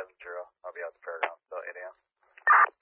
I'll be out the fairgrounds about 8 a.m.